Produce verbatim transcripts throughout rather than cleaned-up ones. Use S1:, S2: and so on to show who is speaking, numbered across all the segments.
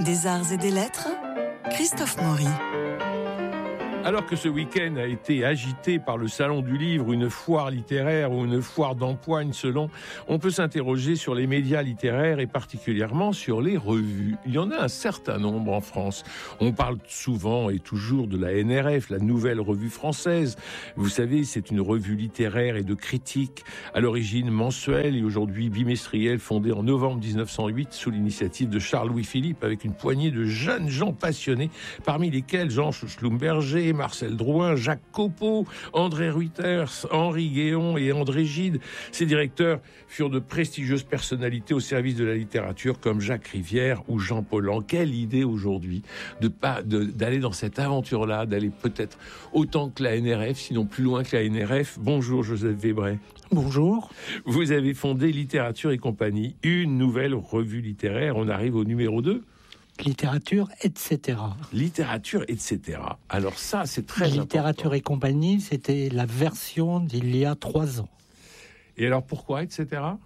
S1: Des arts et des lettres, Christophe Maury.
S2: Alors que ce week-end a été agité par le Salon du Livre, une foire littéraire ou une foire d'empoigne selon, on peut s'interroger sur les médias littéraires et particulièrement sur les revues. Il y en a un certain nombre en France. On parle souvent et toujours de la N R F, la Nouvelle Revue Française. Vous savez, c'est une revue littéraire et de critique, à l'origine mensuelle et aujourd'hui bimestrielle, fondée en novembre dix-neuf cent huit sous l'initiative de Charles-Louis Philippe avec une poignée de jeunes gens passionnés, parmi lesquels Jean Schlumberger, Marcel Drouin, Jacques Copeau, André Reuters, Henri Guéon et André Gide. Ces directeurs furent de prestigieuses personnalités au service de la littérature comme Jacques Rivière ou Jean Paulhan. Quelle idée aujourd'hui de pas de, d'aller dans cette aventure-là, d'aller peut-être autant que la N R F, sinon plus loin que la N R F. Bonjour Joseph Wébret.
S3: Bonjour.
S2: Vous avez fondé Littérature et compagnie, une nouvelle revue littéraire. On arrive au numéro deux.
S3: Littérature, et cetera.
S2: Littérature, et cetera. Alors ça, c'est très important.
S3: Littérature et compagnie, c'était la version d'il y a trois ans.
S2: Et alors pourquoi, et cetera?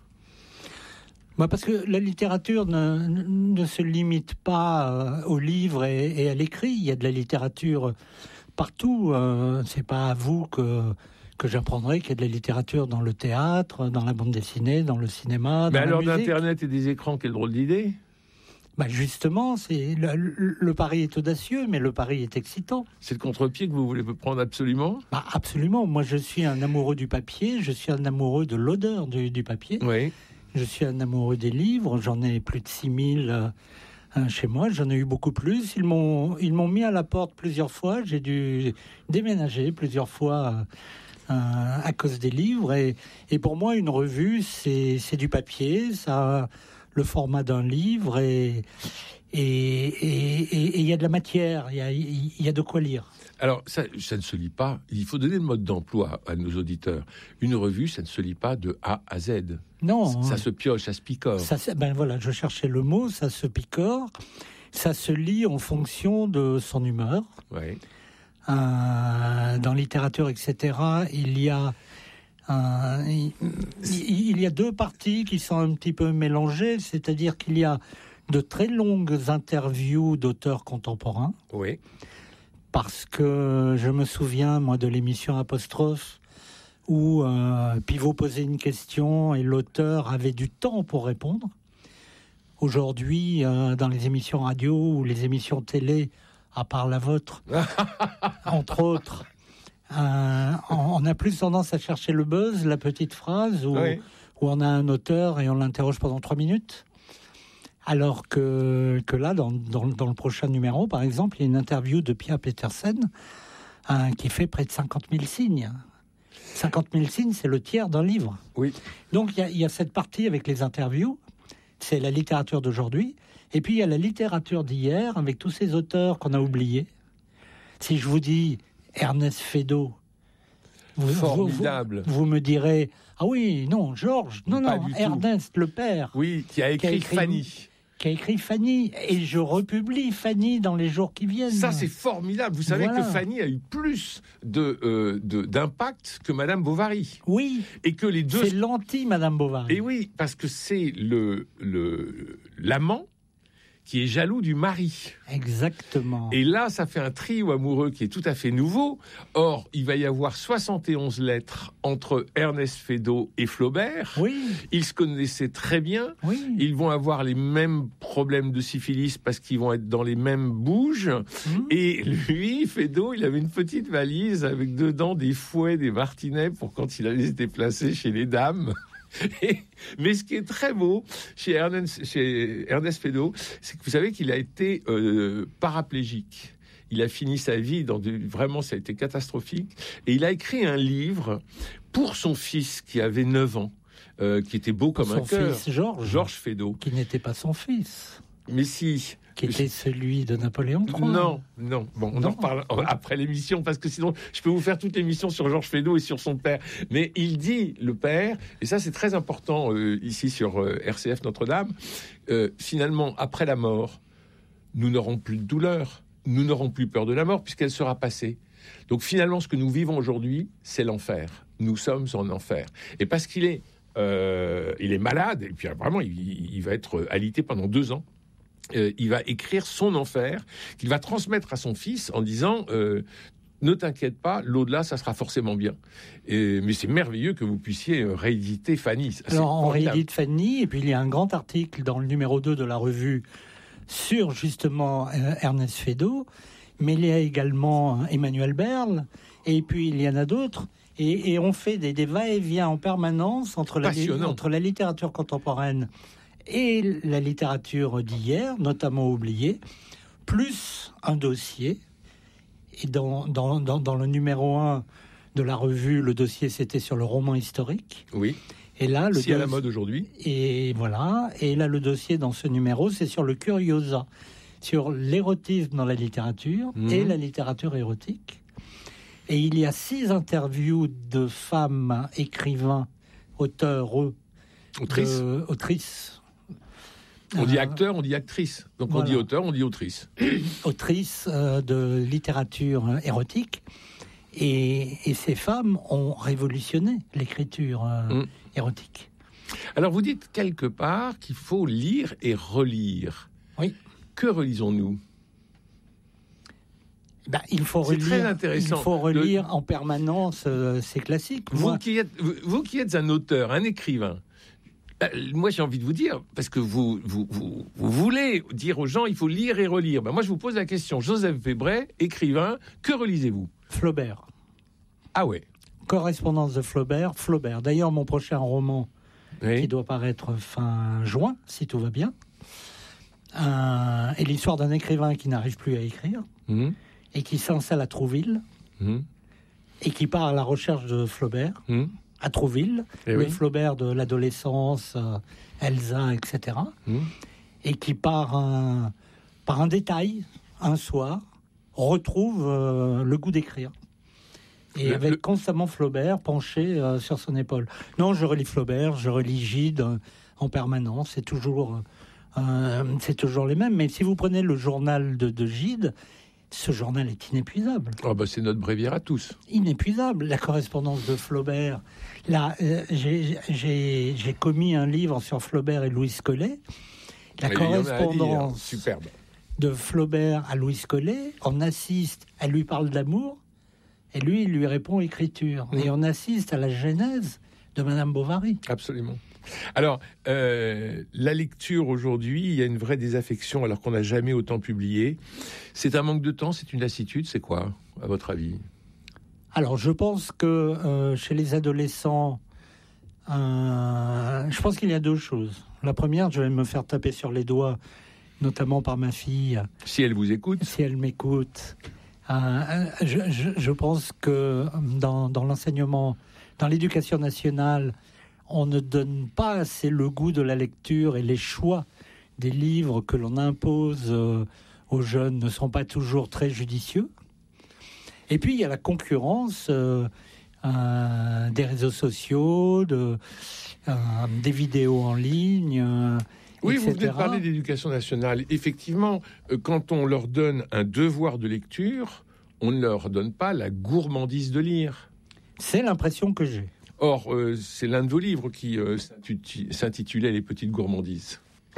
S3: Bah parce que la littérature ne, ne se limite pas au livre et, et à l'écrit. Il y a de la littérature partout. Euh, c'est pas à vous que... que j'apprendrai qu'il y a de la littérature dans le théâtre, dans la bande dessinée, dans le cinéma, dans
S2: Mais
S3: la
S2: alors
S3: musique.
S2: d'Internet et des écrans, quelle drôle d'idée.
S3: Bah justement, c'est le, le, le pari est audacieux, mais le pari est excitant.
S2: C'est le contre-pied que vous voulez prendre absolument?
S3: Bah absolument. Moi, je suis un amoureux du papier. Je suis un amoureux de l'odeur du, du papier.
S2: Oui.
S3: Je suis un amoureux des livres. J'en ai plus de six mille euh, chez moi. J'en ai eu beaucoup plus. Ils m'ont, ils m'ont mis à la porte plusieurs fois. J'ai dû déménager plusieurs fois euh, à cause des livres. Et, et pour moi, une revue, c'est, c'est du papier. Ça. Le format d'un livre et et et il y a de la matière, il y a il y a de quoi lire.
S2: Alors ça ça ne se lit pas. Il faut donner le mode d'emploi à nos auditeurs. Une revue, ça ne se lit pas de A à Z.
S3: Non.
S2: Ça, ça se pioche, ça se picore. Ça,
S3: ben voilà, je cherchais le mot. Ça se picore. Ça se lit en fonction de son humeur.
S2: Oui.
S3: Euh, dans littérature, et cetera. Il y a Euh, il, il y a deux parties qui sont un petit peu mélangées, c'est-à-dire qu'il y a de très longues interviews d'auteurs contemporains.
S2: Oui.
S3: Parce que je me souviens, moi, de l'émission Apostrophe, où euh, Pivot posait une question et l'auteur avait du temps pour répondre. Aujourd'hui, euh, dans les émissions radio ou les émissions télé, à part la vôtre, entre autres, Euh, on a plus tendance à chercher le buzz, la petite phrase, où, oui. où on a un auteur et on l'interroge pendant trois minutes. Alors que, que là, dans, dans, dans le prochain numéro, par exemple, il y a une interview de Pia Petersen euh, qui fait près de cinquante mille signes. cinquante mille signes, c'est le tiers d'un livre.
S2: Oui.
S3: Donc il y a, il y a cette partie avec les interviews, c'est la littérature d'aujourd'hui, et puis il y a la littérature d'hier avec tous ces auteurs qu'on a oubliés. Si je vous dis Ernest Feydeau, vous,
S2: formidable.
S3: Vous, vous, vous me direz, ah oui, non, Georges, non,
S2: Pas
S3: non, Ernest,
S2: tout.
S3: le père.
S2: Oui, qui a écrit, qui a écrit Fanny.
S3: Qui a écrit Fanny, et je republie Fanny dans les jours qui viennent.
S2: Ça, c'est formidable. Vous savez voilà. que Fanny a eu plus de, euh, de, d'impact que Madame Bovary.
S3: Oui.
S2: Et que les deux.
S3: C'est l'anti-Madame Bovary.
S2: Et oui, parce que c'est le, le, l'amant qui est jaloux du mari.
S3: Exactement.
S2: Et là, ça fait un trio amoureux qui est tout à fait nouveau. Or, il va y avoir soixante et onze lettres entre Ernest Feydeau et Flaubert.
S3: Oui.
S2: Ils se connaissaient très bien.
S3: Oui.
S2: Ils vont avoir les mêmes problèmes de syphilis parce qu'ils vont être dans les mêmes bouges. Mmh. Et lui, Feydeau, il avait une petite valise avec dedans des fouets, des martinets pour quand il allait se déplacer chez les dames. Et, mais ce qui est très beau chez Ernest, chez Ernest Feydeau, c'est que vous savez qu'il a été euh, paraplégique. Il a fini sa vie dans du, vraiment, ça a été catastrophique. Et il a écrit un livre pour son fils qui avait neuf ans, euh, qui était beau comme
S3: son
S2: un cœur.
S3: Son fils Georges.
S2: Georges Feydeau.
S3: Qui n'était pas son fils.
S2: Mais si.
S3: Qui était celui de Napoléon trois.
S2: Non, non. Bon, on non. en reparle après l'émission, parce que sinon, je peux vous faire toute l'émission sur Georges Feydeau et sur son père. Mais il dit, le père, et ça c'est très important euh, ici sur euh, R C F Notre-Dame, euh, finalement, après la mort, nous n'aurons plus de douleur, nous n'aurons plus peur de la mort, puisqu'elle sera passée. Donc finalement, ce que nous vivons aujourd'hui, c'est l'enfer. Nous sommes en enfer. Et parce qu'il est, euh, il est malade, et puis vraiment, il, il va être alité pendant deux ans. euh, il va écrire son enfer, qu'il va transmettre à son fils en disant euh, ne t'inquiète pas, l'au-delà, ça sera forcément bien. Et, mais c'est merveilleux que vous puissiez rééditer Fanny. C'est
S3: Alors, on
S2: formidable.
S3: réédite Fanny, et puis il y a un grand article dans le numéro deux de la revue sur, justement, euh, Ernest Feydeau, mais il y a également Emmanuel Berle, et puis il y en a d'autres, et, et on fait des, des va-et-vient en permanence entre la, entre la littérature contemporaine et la littérature d'hier, notamment oubliée, plus un dossier. Et dans, dans, dans, dans le numéro un de la revue, le dossier, c'était sur le roman historique.
S2: Oui.
S3: Et là, le
S2: si
S3: dos...
S2: à la mode aujourd'hui.
S3: Et voilà. Et là, le dossier dans ce numéro, c'est sur le curiosa, sur l'érotisme dans la littérature mmh. et la littérature érotique. Et il y a six interviews de femmes écrivains, auteurs, eux,
S2: autrices.
S3: De, autrices.
S2: On dit acteur, on dit actrice. Donc voilà. On dit auteur, on dit autrice.
S3: Autrice euh, de littérature érotique. Et, et ces femmes ont révolutionné l'écriture euh, mmh. érotique.
S2: Alors vous dites quelque part qu'il faut lire et relire.
S3: Oui.
S2: Que relisons-nous ?
S3: Ben, il faut
S2: C'est
S3: relire,
S2: très intéressant.
S3: Il faut relire
S2: Le...
S3: en permanence euh, ces classiques.
S2: Vous,
S3: Moi...
S2: qui êtes, vous, vous qui êtes un auteur, un écrivain, moi, j'ai envie de vous dire, parce que vous, vous, vous, vous voulez dire aux gens, il faut lire et relire. Ben moi, je vous pose la question. Joseph Webray, écrivain, que relisez-vous ?
S3: Flaubert.
S2: Ah ouais.
S3: Correspondance de Flaubert. Flaubert. D'ailleurs, mon prochain roman, oui. qui doit paraître fin juin, si tout va bien, euh, est l'histoire d'un écrivain qui n'arrive plus à écrire mmh. et qui s'installe à Trouville mmh. et qui part à la recherche de Flaubert. Mmh. à Trouville, et le oui. Flaubert de l'adolescence, euh, Elsa, et cetera, mmh. et qui, par un, par un détail, un soir, retrouve euh, le goût d'écrire. Et le, avec le... constamment Flaubert penché euh, sur son épaule. Non, je relis Flaubert, je relis Gide euh, en permanence, c'est toujours, euh, c'est toujours les mêmes. Mais si vous prenez le journal de, de Gide, ce journal est inépuisable.
S2: Oh bah c'est notre bréviaire à tous.
S3: Inépuisable. La correspondance de Flaubert. Là, euh, j'ai, j'ai, j'ai commis un livre sur Flaubert et Louis Collet. La
S2: et
S3: correspondance
S2: superbe.
S3: de Flaubert à Louis Collet. On assiste, elle lui parle d'amour, et lui, il lui répond écriture. Mmh. Et on assiste à la genèse de Madame Bovary.
S2: Absolument. Alors, euh, la lecture aujourd'hui, il y a une vraie désaffection alors qu'on n'a jamais autant publié. C'est un manque de temps, c'est une lassitude, c'est quoi, à votre avis ?
S3: Alors, je pense que euh, chez les adolescents, euh, je pense qu'il y a deux choses. La première, je vais me faire taper sur les doigts, notamment par ma fille.
S2: Si elle vous écoute.
S3: Si elle m'écoute. Euh, je, je, je pense que dans, dans l'enseignement, dans l'éducation nationale, on ne donne pas assez le goût de la lecture et les choix des livres que l'on impose euh, aux jeunes ne sont pas toujours très judicieux. Et puis, il y a la concurrence euh, euh, des réseaux sociaux, de, euh, des vidéos en ligne, euh,
S2: oui,
S3: et cetera.
S2: Vous venez de parler d'éducation nationale. Effectivement, euh, quand on leur donne un devoir de lecture, on ne leur donne pas la gourmandise de lire.
S3: C'est l'impression que j'ai.
S2: Or, euh, c'est l'un de vos livres qui euh, s'intitulait « Les petites gourmandises ».